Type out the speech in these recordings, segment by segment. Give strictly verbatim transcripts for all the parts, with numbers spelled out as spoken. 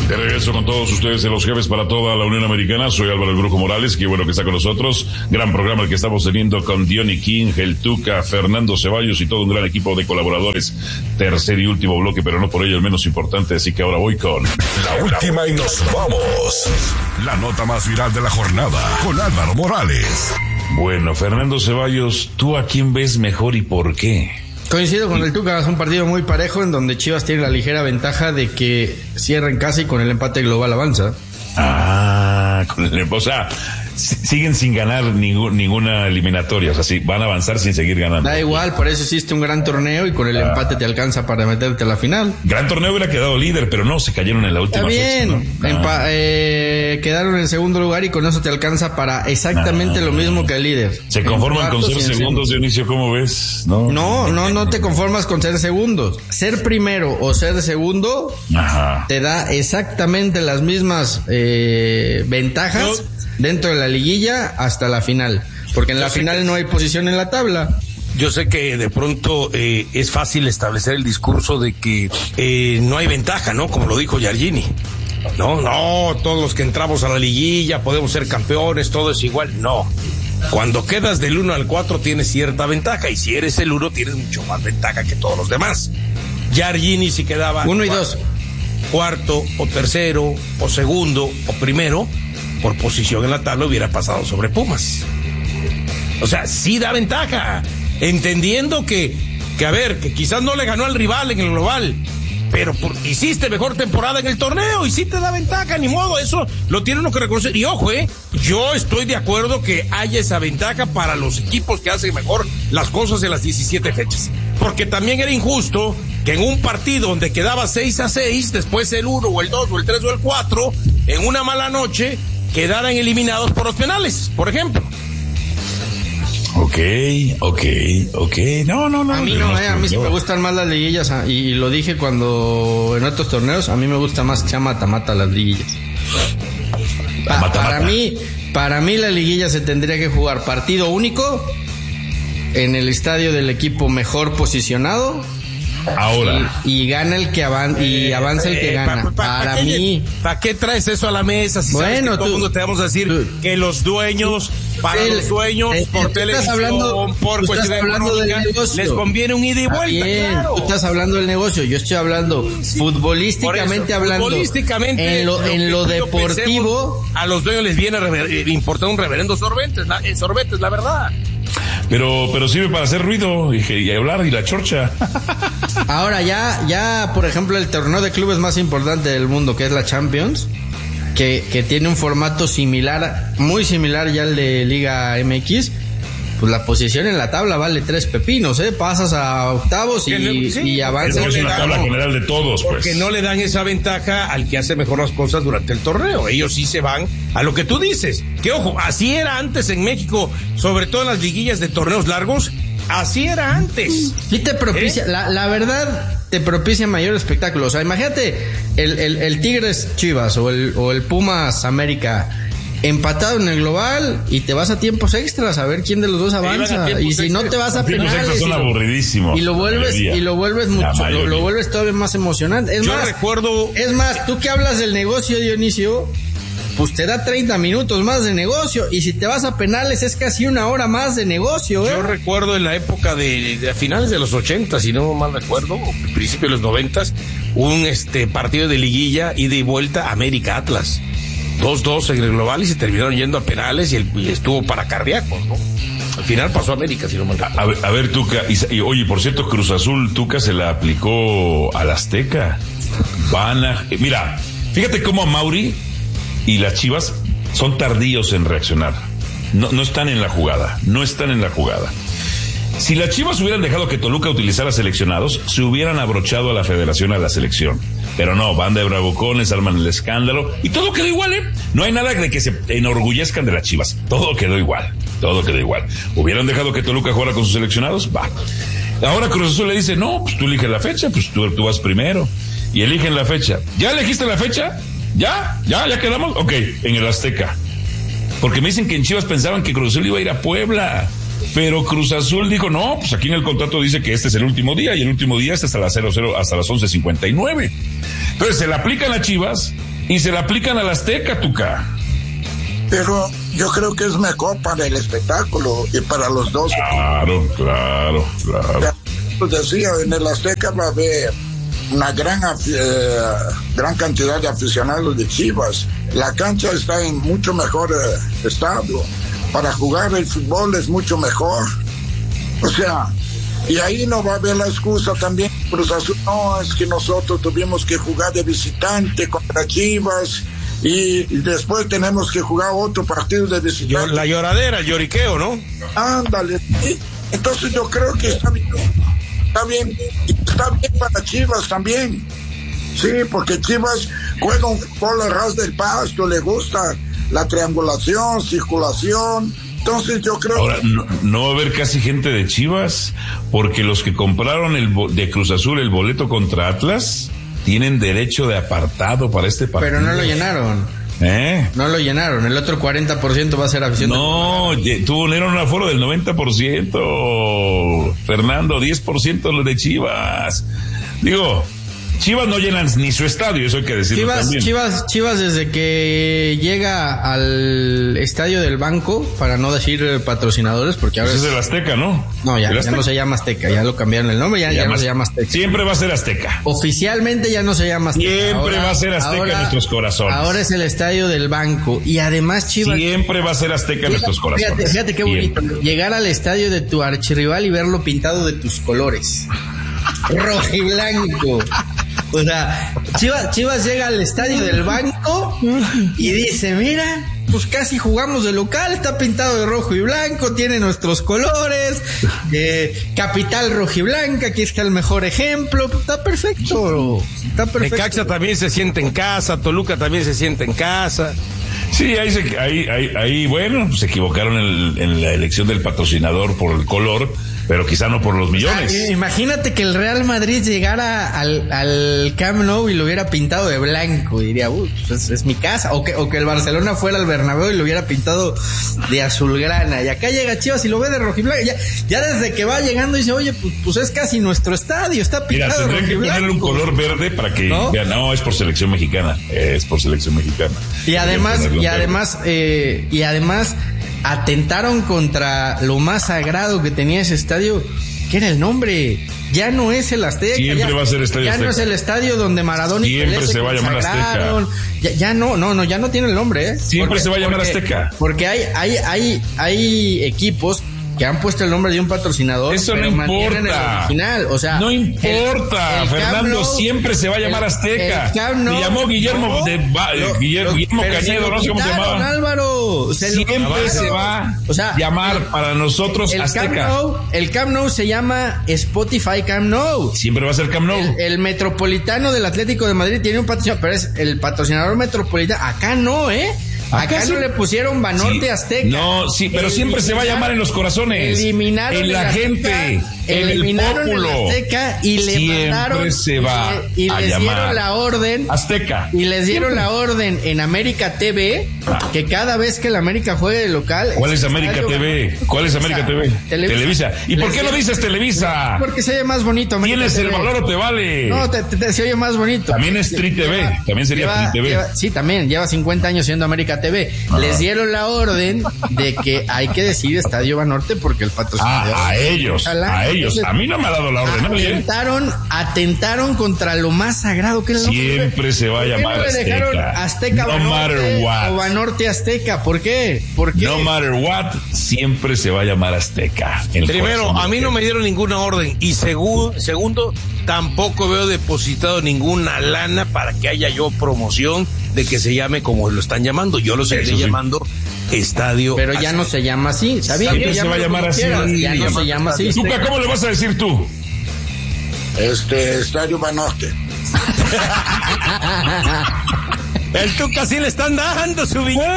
De regreso con todos ustedes en Los Jefes para toda la Unión Americana. Soy Álvaro El Brujo Morales, qué bueno que está con nosotros. Gran programa el que estamos teniendo con Diony King, El Tuca, Fernando Ceballos y todo un gran equipo de colaboradores. Tercer y último bloque, pero no por ello el menos importante, así que ahora voy con la última y nos vamos. La nota más viral de la jornada con Álvaro Morales. Bueno, Fernando Ceballos, ¿tú a quién ves mejor y por qué? Coincido con el Tuca, es un partido muy parejo en donde Chivas tiene la ligera ventaja de que cierra en casa y con el empate global avanza. Ah, con el empate, o sea, siguen sin ganar ningún, ninguna eliminatoria, o sea, sí, van a avanzar sin seguir ganando. Da igual, por eso hiciste un gran torneo y con el ah. empate te alcanza para meterte a la final. Gran torneo hubiera quedado líder, pero no, se cayeron en la última fecha. Está bien, fecha, ¿no? Empa- ah. eh, quedaron en segundo lugar y con eso te alcanza para exactamente ah. lo mismo que el líder. ¿Se conforman con ser segundos, Dionisio? ¿Cómo ves? No, no, no, no te conformas con ser segundos. Ser primero o ser segundo Ajá. te da exactamente las mismas eh, ventajas no. dentro de la liguilla hasta la final, porque en Yo la final que... no hay posición en la tabla. Yo sé que de pronto eh, es fácil establecer el discurso de que eh, no hay ventaja, ¿no? Como lo dijo Giardini. No, no, todos los que entramos a la liguilla podemos ser campeones, todo es igual. No. Cuando quedas del uno al cuatro tienes cierta ventaja, y si eres el uno tienes mucho más ventaja que todos los demás. Giardini si quedaba uno y dos, cuarto o tercero o segundo o primero, por posición en la tabla hubiera pasado sobre Pumas. O sea, sí da ventaja, entendiendo que, que a ver, que quizás no le ganó al rival en el global, pero por, hiciste mejor temporada en el torneo y sí te da ventaja, ni modo, eso lo tiene uno que reconocer. Y ojo, eh, yo estoy de acuerdo que haya esa ventaja para los equipos que hacen mejor las cosas en las diecisiete fechas, porque también era injusto que en un partido donde quedaba seis a seis, después el uno o el dos o el tres o el cuatro, en una mala noche quedaran eliminados por los penales, por ejemplo. Ok, ok, ok. No, no, no. A mí no, eh, a mí sí me gustan más las liguillas, y lo dije cuando en otros torneos, a mí me gusta más que sea mata-mata las liguillas. Pa- mata, para mata. mí, para mí la liguilla se tendría que jugar partido único en el estadio del equipo mejor posicionado. Ahora. Y, y gana el que avanza, y eh, avanza el que eh, gana. Pa, pa, Para pa mí. ¿Para qué traes eso a la mesa? Si bueno, sabes que todo el mundo te vamos a decir tú, que los dueños, para el, los dueños, eh, por televisión, hablando, por cuestión económica, les conviene un ida y vuelta. Bien, claro. Tú estás hablando del negocio, yo estoy hablando sí, futbolísticamente eso, hablando. Futbolísticamente, en lo, en lo deportivo. A los dueños les viene a importar un reverendo sorbete, la, sorbete es la verdad. Pero, pero sirve para hacer ruido y, y hablar y la chorcha. Ahora ya, ya, por ejemplo, el torneo de clubes más importante del mundo, que es la Champions, que, que tiene un formato similar, muy similar ya al de Liga M X, pues la posición en la tabla vale tres pepinos, ¿eh? Pasas a octavos y, no, sí, y avanzas. Es una tabla general de todos, pues. Porque no le dan esa ventaja al que hace mejor las cosas durante el torneo. Ellos sí se van a lo que tú dices. Que ojo, así era antes en México, sobre todo en las liguillas de torneos largos. Así era antes. Sí te propicia, ¿Eh? la, la verdad, te propicia mayor espectáculo. O sea, imagínate el, el, el Tigres Chivas o el, o el Pumas América empatado en el global y te vas a tiempos extras a ver quién de los dos avanza. Y si no te vas a penales son aburridísimos. Y lo vuelves y lo vuelves mucho, lo, lo vuelves todavía más emocionante. Es Yo más, recuerdo, es más, tú que hablas del negocio, Dionisio, pues te da treinta minutos más de negocio, y si te vas a penales es casi una hora más de negocio, ¿eh? Yo recuerdo en la época de, de a finales de los ochenta, si no mal recuerdo, o principios de los noventas, un este partido de liguilla ida y vuelta América Atlas. dos dos en el global y se terminaron yendo a penales y, el, y estuvo para cardíacos, ¿no? Al final pasó a América, si no me acuerdo. A ver, a ver, Tuca, y, y oye, por cierto, Cruz Azul, Tuca se la aplicó al Azteca. Van a... Mira, fíjate cómo a Mauri y las Chivas son tardíos en reaccionar. No, no están en la jugada, no están en la jugada. Si las Chivas hubieran dejado que Toluca utilizara seleccionados, se hubieran abrochado a la federación a la selección. Pero no, van de bravucones, arman el escándalo y todo quedó igual, ¿eh? No hay nada de que se enorgullezcan de las Chivas. Todo quedó igual, todo quedó igual. ¿Hubieran dejado que Toluca jugara con sus seleccionados? Va. Ahora Cruz Azul le dice, no, pues tú eliges la fecha, pues tú, tú vas primero. Y eligen la fecha. ¿Ya elegiste la fecha? ¿Ya? ¿Ya? ¿Ya quedamos? Ok, en el Azteca. Porque me dicen que en Chivas pensaban que Cruz Azul iba a ir a Puebla. Pero Cruz Azul dijo, no, pues aquí en el contrato dice que este es el último día, y el último día es hasta las cero cero, hasta las once cincuenta y nueve. Entonces se le aplican a Chivas, y se la aplican al Azteca, Tuca. Pero yo creo que es mejor para el espectáculo y para los dos. Claro, claro, claro. Pues decía, en el Azteca va a haber una gran, eh, gran cantidad de aficionados de Chivas. La cancha está en mucho mejor eh, estado. Para jugar el fútbol es mucho mejor. O sea, y ahí no va a haber la excusa también. Cruz Azul, no, es que nosotros tuvimos que jugar de visitante contra Chivas. Y después tenemos que jugar otro partido de visitante. La lloradera, el lloriqueo, ¿no? Ándale. Entonces yo creo que está bien. Está bien. Está bien para Chivas también. Sí, porque Chivas juega un fútbol al ras del pasto, le gusta la triangulación, circulación. Entonces yo creo Ahora, que... no, no va a haber casi gente de Chivas, porque los que compraron el de Cruz Azul el boleto contra Atlas tienen derecho de apartado para este partido. Pero no lo llenaron. ¿Eh? No lo llenaron. El otro cuarenta por ciento va a ser afición. No, tuvieron un aforo del noventa por ciento. Fernando, diez por ciento los de Chivas. Digo, Chivas no llenan ni su estadio, eso hay que decirlo Chivas, también. Chivas, Chivas desde que llega al estadio del Banco, para no decir patrocinadores, porque ahora Ese es... es el Azteca, ¿no? No, ya, ¿El ya Azteca? no se llama Azteca, ya lo cambiaron el nombre, ya, ya no se llama Azteca. Siempre va a ser Azteca. Oficialmente ya no se llama Azteca. Siempre Ahora- va a ser Azteca ahora- en nuestros corazones. Ahora es el estadio del Banco. Y además Chivas... Siempre va a ser Azteca en nuestros corazones. Fíjate, fíjate qué bonito. Siempre. Llegar al estadio de tu archirrival y verlo pintado de tus colores. Rojo y blanco. O sea, Chivas, Chivas llega al estadio del Banco y dice, mira, pues casi jugamos de local, está pintado de rojo y blanco, tiene nuestros colores, eh, capital rojiblanca, aquí está el mejor ejemplo, pues está perfecto, está perfecto. Necaxa también se siente en casa, Toluca también se siente en casa. Sí, ahí, se, ahí, ahí, ahí, bueno, pues se equivocaron en, en la elección del patrocinador por el color, pero quizá no por los millones. O sea, imagínate que el Real Madrid llegara al, al Camp Nou y lo hubiera pintado de blanco, diría, uy, pues es, es mi casa. O que, o que el Barcelona fuera al Bernabéu y lo hubiera pintado de azulgrana. Y acá llega Chivas y lo ve de rojiblanco. Ya, ya desde que va llegando dice, oye, pues, pues es casi nuestro estadio, está Mira, pintado de tendrían que rojiblanco. ponerle un color verde para que ¿No? vean, no, es por selección mexicana, es por selección mexicana. Y además, Tendrían que y ponerle un además, eh, y además atentaron contra lo más sagrado que tenía ese estadio, que era el nombre. Ya no es el Azteca. Siempre ya, va a ser Estadio Ya Azteca. no es el estadio donde Maradona y Siempre Pelé se va a llamar consagraron. Ya, ya no, no, no, ya no tiene el nombre, ¿eh? Siempre se va a llamar porque- Azteca. Porque hay, hay, hay, hay equipos que han puesto el nombre de un patrocinador. Eso no pero mantienen importa. el original. O sea, No importa, el- el Camp Fernando, Nou- siempre se va a llamar el- Azteca. el Camp Nou- Me llamó Guillermo No, de Ba- lo- Guillermo, lo- Guillermo pero se Cañedo, lo no sé cómo se quitaron, llamaba. Álvaro, se lo Siempre quitaron. se va O sea, a llamar para nosotros el Camp Azteca. Nou, el Camp Nou se llama Spotify Camp Nou. Siempre va a ser Camp Nou. El, el Metropolitano del Atlético de Madrid tiene un patrocinador, pero es el patrocinador metropolitano. Acá no, ¿eh? Acá, Acá sí. no le pusieron Banorte Sí. Azteca. No, sí, pero siempre se va a llamar en los corazones. Eliminaron en la el gente, Azteca, en el eliminaron el pópulo. Azteca y le Siempre mandaron se va y, le- y a les llamar dieron la orden Azteca. y les dieron Siempre. la orden en América T V que cada vez que el América juegue de local. ¿Cuál es ese América estadio T V? Banorte- ¿Cuál es América T V? Televisa. Televisa. ¿Y por Les qué no dieron- dices Televisa? Porque se oye más bonito. América ¿Tienes el T V. valor o te vale? No, te, te- te- se oye más bonito. También es Tri T V, también sería lleva- Tri T V. lleva- sí, también, lleva cincuenta años siendo América T V. Ah. Les dieron la orden de que hay que decir Estadio Banorte porque el patrocinador... Ah, a ellos, Ojalá. a ellos. Entonces, A mí no me ha dado la orden nadie. Atentaron, atentaron contra lo más sagrado que era el nombre. Siempre se va a ¿Por qué llamar no le dejaron Azteca. Azteca No Banorte matter what. o Banorte Azteca? ¿Por qué? ¿Por qué? No matter what, siempre se va a llamar Azteca. El Primero, corazón a mí de- no me dieron ninguna orden. Y segu- segundo, tampoco veo depositado ninguna lana para que haya yo promoción de que se llame como lo están llamando. Yo lo seguiré Eso sí. llamando Estadio Pero ya no se llama así. Está bien, Siempre que se va a llámalo llamar como así. quieras, Ya no Llama- se llama así. Tuca, ¿cómo le vas a decir tú? Este, Estadio Banorte. El Tuca sí le están dando su billete.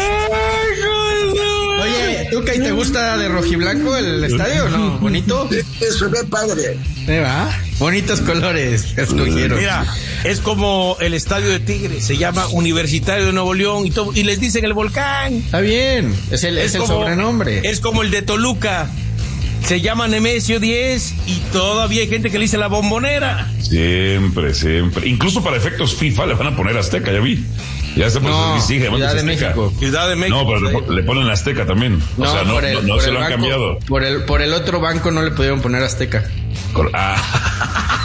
Oye, Tuca, ¿y te gusta de rojiblanco el estadio o no? ¿Bonito? Eso ve padre. ¿Eh, va? Bonitos colores escogieron. Mira, es como el estadio de Tigres, se llama Universitario de Nuevo León y, todo, y les dicen el Volcán. Está bien, es el, es el como- sobrenombre. Es como el de Toluca, se llama Nemesio diez y todavía hay gente que le dice la Bombonera. Siempre, siempre. Incluso para efectos FIFA le van a poner Azteca, ya vi. Ya está por No, sí, Ciudad de México. Ciudad de México. No, pero le, le ponen Azteca también. O No, sea, no, por el, no, no por se el lo han banco, cambiado. Por el, por el otro banco no le pudieron poner Azteca. Cor- Ah,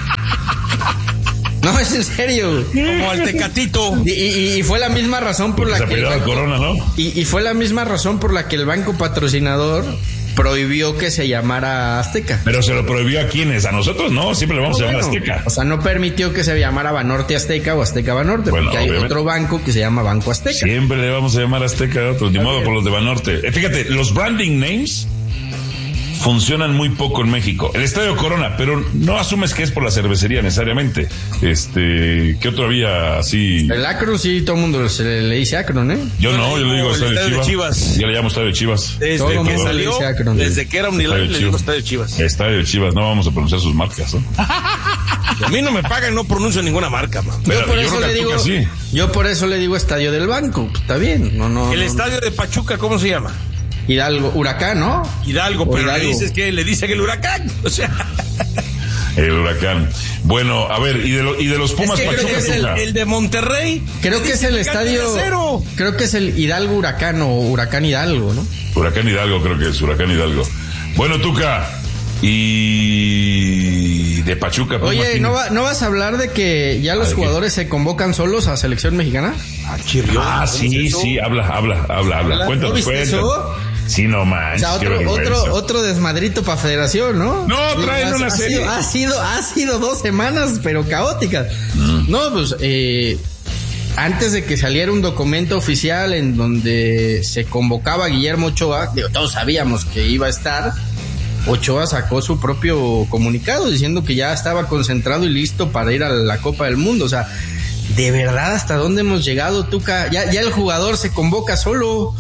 No, es en serio. Como al Tecatito. Y, y- y fue la misma razón por porque la se que el apellidaba banco- Corona, ¿no? y, y fue la misma razón por la que el banco patrocinador prohibió que se llamara Azteca. Pero se lo prohibió a quienes, a nosotros no, siempre le vamos a llamar Bueno, Azteca. O sea, no permitió que se llamara Banorte Azteca o Azteca Banorte, Bueno, porque hay obviamente. otro banco que se llama Banco Azteca. Siempre le vamos a llamar Azteca a otro, ni modo por los de Banorte. Eh, fíjate, los branding names funcionan muy poco en México. El Estadio Corona, pero no asumes que es por la cervecería necesariamente. Este, ¿qué otro había así? El Akron sí, todo el mundo se le, le dice Akron, ¿eh? Yo no, yo le digo el Estadio Estadio de Chivas. Chivas. Yo le llamo Estadio Chivas. Desde Todo que mundo le salió, dice Akron. desde que era Unilab, le digo Estadio Chivas. Estadio Chivas, no vamos a pronunciar sus marcas, ¿no? A mí no me pagan, no pronuncio ninguna marca, man. Pero yo por yo eso creo le que digo, Tuca sí. yo por eso le digo Estadio del Banco. Pues, está bien, no, no. El no, estadio de Pachuca, ¿cómo se llama? Hidalgo, Huracán, ¿no? Hidalgo, O pero Hidalgo. le dices que le dicen el huracán. O sea, El Huracán. Bueno, a ver, y de, lo- y de los Pumas es que creo Pachuca, que es el, Tuca. el de Monterrey. Creo que es el estadio. Cero. Creo que es el Hidalgo Huracán o Huracán Hidalgo, ¿no? Huracán Hidalgo, creo que es Huracán Hidalgo. Bueno, Tuca, y de Pachuca. Pumas, Oye, ¿quién? ¿no, va- ¿no vas a hablar de que ya los ¿de qué? jugadores se convocan solos a selección mexicana? Ah, chirrión, Ah, ¿cómo sí, es eso? sí, habla, habla, habla, habla. ¿No Cuéntanos, viste cuéntanos. eso? Sí, no O manches, sea, qué otro, vergüenza. otro, otro desmadrito para federación, ¿no? No, traen Ha- una ha serie. Sido, ha sido, ha sido dos semanas, pero caóticas. Mm. No, pues, eh, antes de que saliera un documento oficial en donde se convocaba a Guillermo Ochoa, digo, todos sabíamos que iba a estar, Ochoa sacó su propio comunicado diciendo que ya estaba concentrado y listo para ir a la Copa del Mundo. O sea, ¿de verdad hasta dónde hemos llegado, Tuca? Ya, ya el jugador se convoca solo.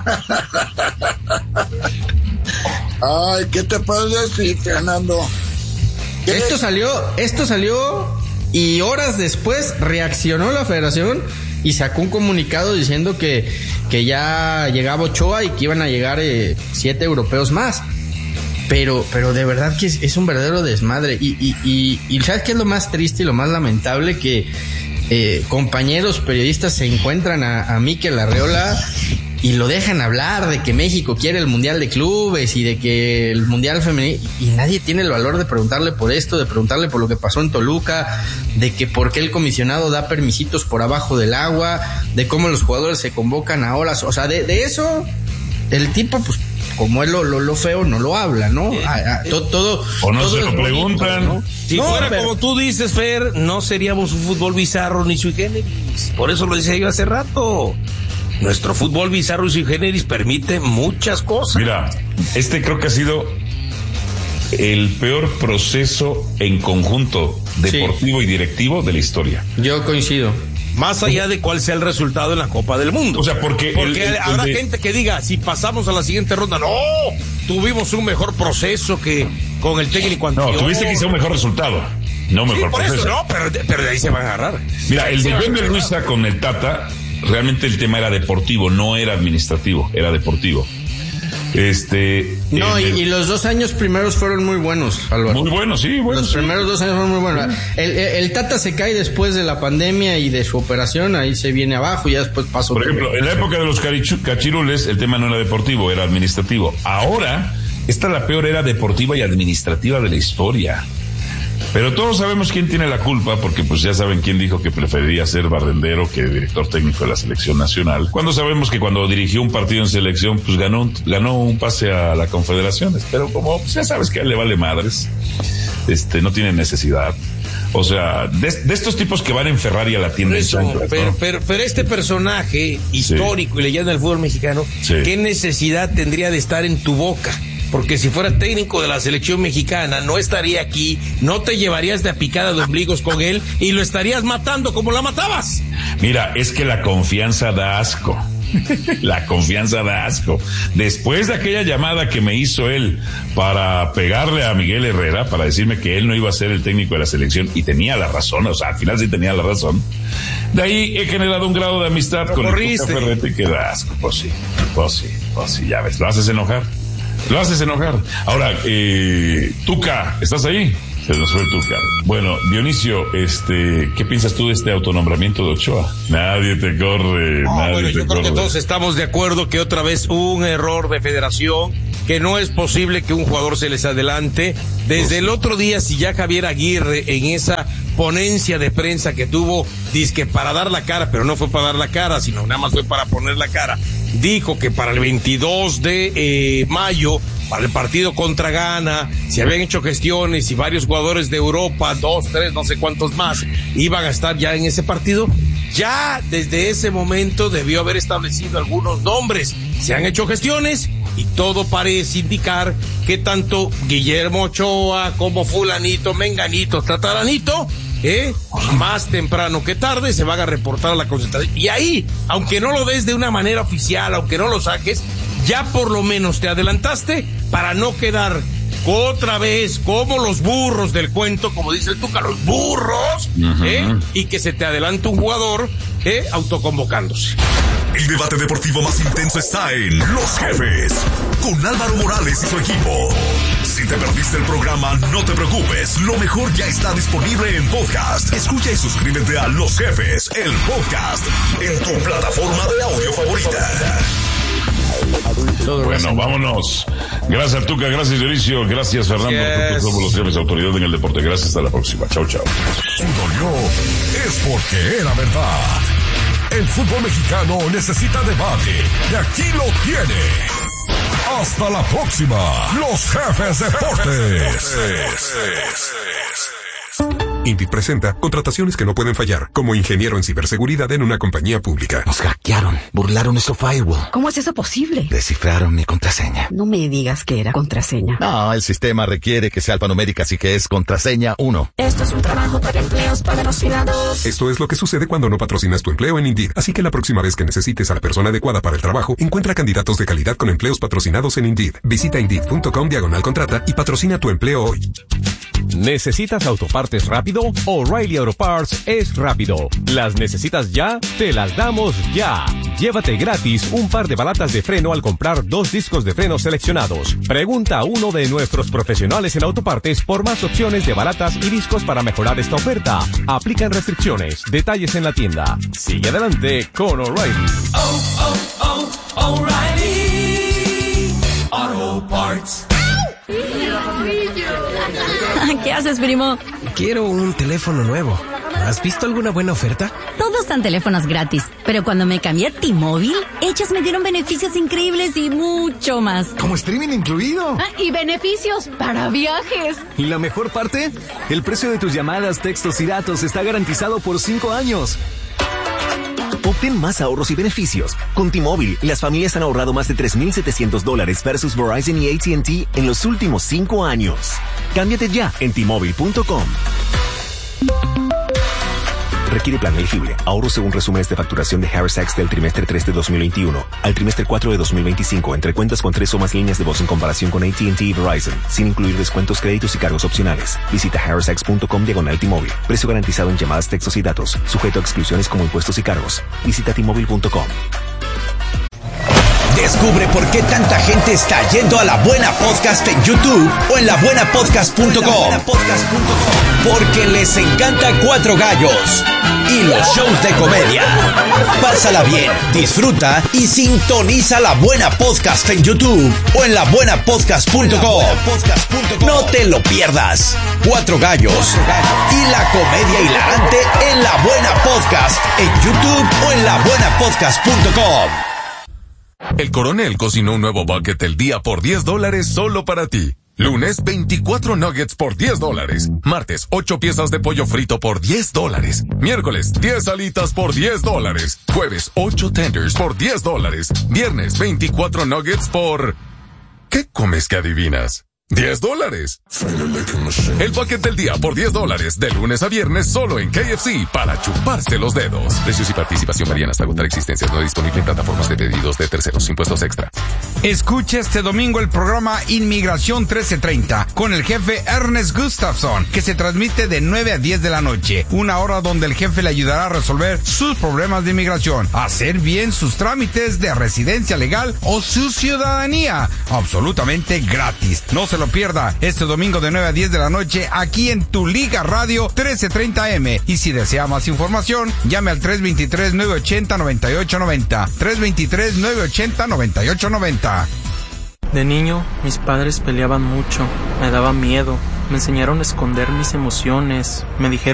Ay, ¿qué te puedo decir, Fernando? ¿Qué? Esto salió, esto salió y horas después reaccionó la federación y sacó un comunicado diciendo que, que ya llegaba Ochoa y que iban a llegar eh, siete europeos más. Pero, pero de verdad que es, es un verdadero desmadre. Y, y, y, y ¿sabes qué es lo más triste y lo más lamentable? Que eh, compañeros periodistas se encuentran a, a Mikel Arreola y lo dejan hablar de que México quiere el Mundial de Clubes y de que el Mundial Femenil, y nadie tiene el valor de preguntarle por esto, de preguntarle por lo que pasó en Toluca, de que por qué el comisionado da permisitos por abajo del agua, de cómo los jugadores se convocan a horas. O sea, de, de eso, el tipo, pues, como es lo, lo, lo feo, no lo habla, ¿no? A, a, to, todo, O no todo se es lo bonito, preguntan. ¿no? Si No, fuera pero- como tú dices, Fer, no seríamos un fútbol bizarro ni sui generis. Por eso lo decía yo hace rato. Nuestro fútbol bizarro y sui generis permite muchas cosas. Mira, este creo que ha sido el peor proceso en conjunto deportivo y directivo de la historia. Yo coincido. Más allá de cuál sea el resultado en la Copa del Mundo. O sea, porque, Porque el- el- habrá el de- gente que diga, si pasamos a la siguiente ronda, no, tuvimos un mejor proceso que con el técnico No, anterior. tuviste quizá un mejor resultado, no Sí, mejor por proceso. eso, no, pero, de- pero de ahí se van a agarrar. Mira, el Se de van a John de agarrar. Luisa con el Tata, realmente el tema era deportivo, no era administrativo, era deportivo. Este. No, y, el- y los dos años primeros fueron muy buenos, Álvaro. Muy bueno, sí, bueno. Los sí. primeros dos años fueron muy buenos. El, el, el Tata se cae después de la pandemia y de su operación, ahí se viene abajo y ya después pasó. Por ejemplo, en la época de los carichu- cachirules, el tema no era deportivo, era administrativo. Ahora, esta es la peor era deportiva y administrativa de la historia. Pero todos sabemos quién tiene la culpa, porque pues ya saben quién dijo que preferiría ser barrendero que director técnico de la selección nacional. Cuando sabemos que cuando dirigió un partido en selección, pues ganó, un- ganó un pase a la Confederaciones. Pero como pues, ya sabes que a él le vale madres, este, no tiene necesidad. O sea, de, de estos tipos que van en Ferrari a la tienda Por en eso, chanclas, pero, ¿no? pero, pero este personaje histórico y leyenda del fútbol mexicano, Sí. ¿qué necesidad tendría de estar en tu boca? Porque si fuera técnico de la selección mexicana, no estaría aquí, no te llevarías de a picada de ombligos con él y lo estarías matando como la matabas. Mira, es que la confianza da asco. La confianza da asco. Después de aquella llamada que me hizo él para pegarle a Miguel Herrera, para decirme que él no iba a ser el técnico de la selección, y tenía la razón, o sea, al final sí tenía la razón. De ahí he generado un grado de amistad Lo con corriste. el Tuca Ferretti que da asco. Pues sí, pues sí, pues sí, ya ves, lo haces enojar. Lo haces enojar. Ahora, eh, Tuca, ¿estás ahí? Se nos fue el Tuca. Bueno, Dionisio, este, ¿qué piensas tú de este autonombramiento de Ochoa? Nadie te corre, no, nadie bueno, te yo corre. creo que todos estamos de acuerdo que otra vez hubo un error de federación, que no es posible que un jugador se les adelante. Desde el otro día, si ya Javier Aguirre en esa ponencia de prensa que tuvo, dizque para dar la cara, pero no fue para dar la cara, sino nada más fue para poner la cara, dijo que para el veintidós de eh, mayo, para el partido contra Ghana, se habían hecho gestiones y varios jugadores de Europa, dos, tres, no sé cuántos más, iban a estar ya en ese partido. Ya desde ese momento debió haber establecido algunos nombres. Se han hecho gestiones y todo parece indicar que tanto Guillermo Ochoa como fulanito, menganito, tataranito, eh, más temprano que tarde se van a reportar a la concentración. Y ahí, aunque no lo des de una manera oficial, aunque no lo saques, ya por lo menos te adelantaste para no quedar otra vez como los burros del cuento, como dice el Tuca, los burros, uh-huh. ¿eh? Y que se te adelante un jugador, ¿eh? Autoconvocándose. El debate deportivo más intenso está en Los Jefes, con Álvaro Morales y su equipo. Si te perdiste el programa, no te preocupes, lo mejor ya está disponible en podcast. Escucha y suscríbete a Los Jefes, el podcast, en tu plataforma de audio favorita. Bueno, vámonos. Gracias al Tuca, gracias Dionisio, gracias Fernando. Yes. Somos Los Jefes, autoridad en el deporte. Gracias, hasta la próxima. Chao, chao. Si dolió, es porque era verdad. El fútbol mexicano necesita debate y aquí lo tiene. Hasta la próxima. Los Jefes Deportes. Indeed presenta contrataciones que no pueden fallar, como ingeniero en ciberseguridad en una compañía pública. Nos hackearon, burlaron nuestro firewall. ¿Cómo es eso posible? Descifraron mi contraseña. No me digas que era contraseña. No, el sistema requiere que sea alfanumérica, así que es contraseña uno. Esto es un trabajo para empleos patrocinados. Esto es lo que sucede cuando no patrocinas tu empleo en Indeed. Así que la próxima vez que necesites a la persona adecuada para el trabajo, encuentra candidatos de calidad con empleos patrocinados en Indeed. Visita Indeed.com diagonal contrata y patrocina tu empleo hoy. ¿Necesitas autopartes rápido? O'Reilly Auto Parts es rápido. ¿Las necesitas ya? Te las damos ya. Llévate gratis un par de balatas de freno al comprar dos discos de freno seleccionados. Pregunta a uno de nuestros profesionales en autopartes por más opciones de balatas y discos para mejorar esta oferta. Aplican restricciones. Detalles en la tienda. Sigue adelante con O'Reilly. Oh, oh, oh, O'Reilly Auto Parts. ¿Qué haces, primo? Quiero un teléfono nuevo. ¿Has visto alguna buena oferta? Todos están teléfonos gratis, pero cuando me cambié a T-Mobile, ellos me dieron beneficios increíbles y mucho más. ¿Como streaming incluido? Ah, y beneficios para viajes. ¿Y la mejor parte? El precio de tus llamadas, textos y datos está garantizado por cinco años. Obtén más ahorros y beneficios. Con T-Mobile, las familias han ahorrado más de tres mil setecientos dólares versus Verizon y A T and T en los últimos cinco años. Cámbiate ya en T Mobile punto com. Requiere plan elegible. Ahorro según resúmenes de facturación de Harris Sachs del trimestre tres de dos mil veintiuno al trimestre cuatro de dos mil veinticinco entre cuentas con tres o más líneas de voz en comparación con A T and T y Verizon, sin incluir descuentos, créditos y cargos opcionales. Visita harris sachs punto com diagonal T-Mobile. Precio garantizado en llamadas, textos y datos. Sujeto a exclusiones como impuestos y cargos. Visita T Mobile punto com. Descubre por qué tanta gente está yendo a La Buena Podcast en YouTube o en la buena podcast punto com. Porque les encanta Cuatro Gallos y los shows de comedia. Pásala bien, disfruta y sintoniza La Buena Podcast en YouTube o en la buena podcast punto com. No te lo pierdas. Cuatro Gallos y la comedia hilarante en La Buena Podcast en YouTube o en la buena podcast punto com. El Coronel cocinó un nuevo bucket del día por diez dólares solo para ti. Lunes, veinticuatro nuggets por diez dólares. Martes, ocho piezas de pollo frito por diez dólares. Miércoles, diez alitas por diez dólares. Jueves, ocho tenders por diez dólares. Viernes, veinticuatro nuggets por... ¿Qué comes que adivinas? diez dólares. El bucket del día por diez dólares, de lunes a viernes, solo en K F C, para chuparse los dedos. Precios y participación varían hasta agotar existencias. No disponible en plataformas de pedidos de terceros. Impuestos extra. Escuche este domingo el programa Inmigración trece treinta con el jefe Ernest Gustafson, que se transmite de nueve a diez de la noche. Una hora donde el jefe le ayudará a resolver sus problemas de inmigración, hacer bien sus trámites de residencia legal o su ciudadanía. Absolutamente gratis. No se lo lo pierda. Este domingo de nueve a diez de la noche, aquí en Tu Liga Radio trece treinta eme. Y si desea más información, llame al tres dos tres, nueve ocho cero, nueve ocho nueve cero. tres dos tres, nueve ocho cero, nueve ocho nueve cero. De niño, mis padres peleaban mucho. Me daba miedo. Me enseñaron a esconder mis emociones. Me dijeron